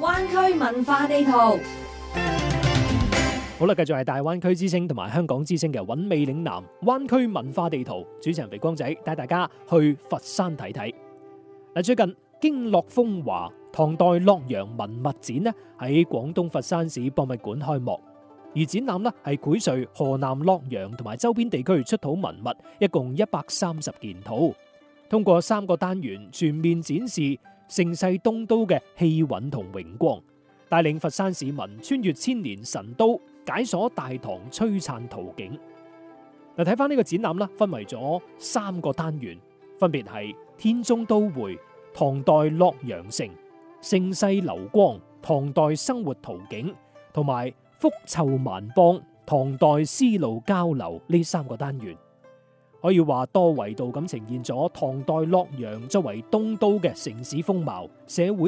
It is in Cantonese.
灣區文化地圖。 好啦，繼續係大灣區之聲同埋香港之聲嘅韻味嶺南灣區文化地圖，主持人肥光仔帶大家去佛山睇睇。嗱，最近經絡風華唐代洛陽文物展呢喺廣東佛山市博物館開幕，而展覽呢係繪述河南洛陽同埋周邊地區出土文物，一共130件套，通過3個單元全面展示盛世東都嘅氣韻同榮光，帶領佛山市民穿越千年神都，解鎖大唐璀璨圖景。嗱，睇翻呢個展覽啦，分為咗3個單元，分別係天中都會、唐代洛陽城、盛世流光、唐代生活圖景，同埋馥臭萬邦、唐代絲路交流呢3個單元，可以話多維度咁呈現咗唐代洛陽作為東都嘅城市風貌、社會